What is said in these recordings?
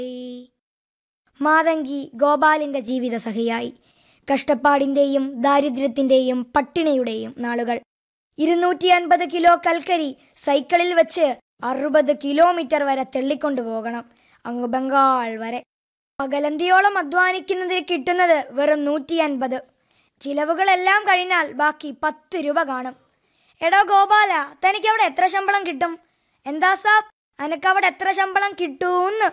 മാതങ്കി ഗോപാലിന്റെ ജീവിത സഖിയായി. കഷ്ടപ്പാടിന്റെയും ദാരിദ്ര്യത്തിന്റെയും പട്ടിണിയുടെയും നാളുകൾ. 250 കിലോ കൽക്കരി സൈക്കിളിൽ വെച്ച് 60 കിലോമീറ്റർ വരെ തെള്ളിക്കൊണ്ടുപോകണം, അങ്ങ് ബംഗാൾ വരെ. പകലന്തിയോളം അധ്വാനിക്കുന്നതിന് കിട്ടുന്നത് വെറും 150. ചിലവുകളെല്ലാം കഴിഞ്ഞാൽ ബാക്കി 10 രൂപ കാണും. എടോ ഗോപാല, തനിക്കവിടെ എത്ര ശമ്പളം കിട്ടും? എന്താ സാബ്, അനക്കവിടെ എത്ര ശമ്പളം കിട്ടൂന്ന്?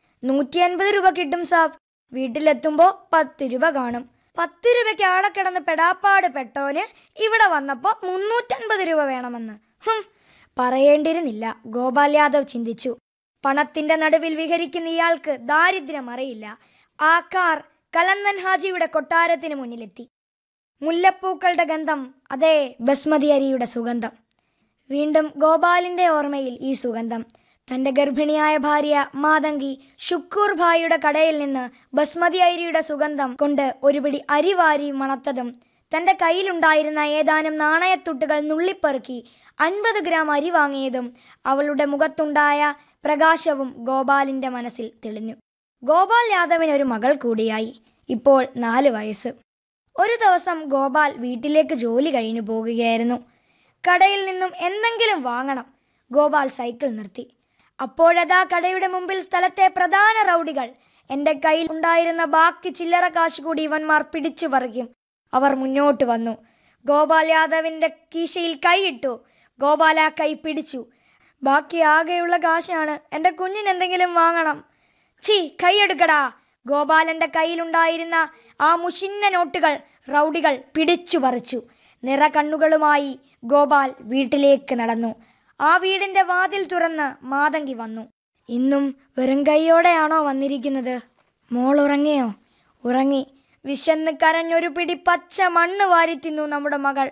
150 രൂപ കിട്ടും സാബ്. വീട്ടിലെത്തുമ്പോ 10 രൂപ കാണും. 10 രൂപയ്ക്ക് ആടെ കിടന്ന് പെടാപ്പാട് പെട്ടോന് ഇവിടെ വന്നപ്പോ 350 രൂപ വേണമെന്ന്. പറയേണ്ടിയിരുന്നില്ല, ഗോപാൽ യാദവ് ചിന്തിച്ചു. പണത്തിന്റെ നടുവിൽ വിഹരിക്കുന്ന ഇയാൾക്ക് ദാരിദ്ര്യം അറിയില്ല. ആ കാർ കലന്തൻ ഹാജിയുടെ കൊട്ടാരത്തിന് മുന്നിലെത്തി. മുല്ലപ്പൂക്കളുടെ ഗന്ധം, അതേ ബസ്മതി അരിയുടെ സുഗന്ധം. വീണ്ടും ഗോപാലിന്റെ ഓർമ്മയിൽ ഈ സുഗന്ധം. തന്റെ ഗർഭിണിയായ ഭാര്യ മാതങ്കി ഷുക്കൂർ ഭായിയുടെ കടയിൽ നിന്ന് ബസ്മതി അരിയുടെ സുഗന്ധം കൊണ്ട് ഒരു പിടി അരി വാരി മണത്തതും, തന്റെ കയ്യിലുണ്ടായിരുന്ന ഏതാനും നാണയത്തുട്ടുകൾ നുള്ളിപ്പെറുക്കി 50 ഗ്രാം അരി വാങ്ങിയതും, അവളുടെ മുഖത്തുണ്ടായ പ്രകാശവും ഗോപാലിന്റെ മനസ്സിൽ തെളിഞ്ഞു. ഗോപാൽ യാദവിന് ഒരു മകൾ കൂടിയായി. ഇപ്പോൾ 4 വയസ്സ്. ഒരു ദിവസം ഗോപാൽ വീട്ടിലേക്ക് ജോലി കഴിഞ്ഞു പോകുകയായിരുന്നു. കടയിൽ നിന്നും എന്തെങ്കിലും വാങ്ങണം. ഗോപാൽ സൈക്കിൾ നിർത്തി. അപ്പോഴതാ കടയുടെ മുമ്പിൽ സ്ഥലത്തെ പ്രധാന റൗഡികൾ. എന്റെ കയ്യിൽ ഉണ്ടായിരുന്ന ബാക്കി ചില്ലറ കാശ് കൂടി ഇവന്മാർ പിടിച്ചു പറിക്കും. അവർ മുന്നോട്ട് വന്നു. ഗോപാൽ യാദവിന്റെ കീശയിൽ കൈയിട്ടു. ഗോപാൽ ആ കൈ പിടിച്ചു. ബാക്കി ആകെയുള്ള കാശാണ്, എന്റെ കുഞ്ഞിന് എന്തെങ്കിലും വാങ്ങണം. ചീ, കൈയെടുക്കടാ. ഗോപാലന്റെ കയ്യിലുണ്ടായിരുന്ന ആ മുഷിന്ന നോട്ടുകൾ റൗഡികൾ പിടിച്ചു പറിച്ചു. നിറ കണ്ണുകളുമായി ഗോപാൽ വീട്ടിലേക്ക് നടന്നു. ആ വീടിന്റെ വാതിൽ തുറന്ന് മാതങ്കി വന്നു. ഇന്നും വെറും കൈയോടെയാണോ വന്നിരിക്കുന്നത്? മോൾ ഉറങ്ങിയോ? ഉറങ്ങി. വിശന്ന് കരഞ്ഞൊരു പിടി പച്ച മണ്ണ് വാരി തിന്നു നമ്മുടെ മകൾ.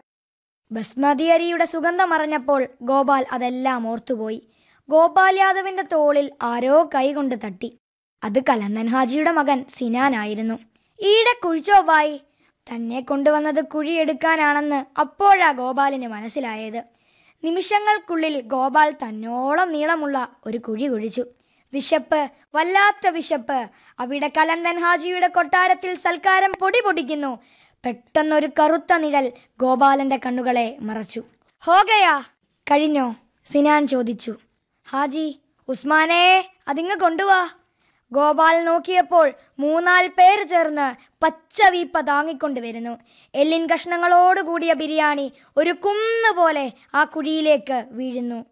ബസ്മതി അരിയുടെ സുഗന്ധം അറിഞ്ഞപ്പോൾ ഗോപാൽ അതെല്ലാം ഓർത്തുപോയി. ഗോപാൽ യാദവിന്റെ തോളിൽ ആരോ കൈകൊണ്ട് തട്ടി. അത് കലന്തൻ ഹാജിയുടെ മകൻ സിനാനായിരുന്നു. ഈടെ കുഴിച്ചോ ബായ്. തന്നെ കൊണ്ടുവന്നത് കുഴിയെടുക്കാനാണെന്ന് അപ്പോഴാ ഗോപാലിന് മനസ്സിലായത്. നിമിഷങ്ങൾക്കുള്ളിൽ ഗോപാൽ തന്നോളം നീളമുള്ള ഒരു കുഴി കുഴിച്ചു. വിശപ്പ്, വല്ലാത്ത വിശപ്പ്. അവിടെ കലന്തൻ ഹാജിയുടെ കൊട്ടാരത്തിൽ സൽക്കാരം പൊടി പൊടിക്കുന്നു. പെട്ടെന്നൊരു കറുത്ത നിഴൽ ഗോപാലന്റെ കണ്ണുകളെ മറച്ചു. ഹോഗയാ, കഴിഞ്ഞോ? സിനാൻ ചോദിച്ചു. ഹാജി, ഉസ്മാനെ അതിങ്ങ് കൊണ്ടുവാ. ഗോപാൽ നോക്കിയപ്പോൾ 3-4 പേര് ചേർന്ന് പച്ച വീപ്പ താങ്ങിക്കൊണ്ടുവരുന്നു. എല്ലിൻ കഷ്ണങ്ങളോടുകൂടിയ ബിരിയാണി ഒരു കുന്ന് പോലെ ആ കുഴിയിലേക്ക് വീഴുന്നു.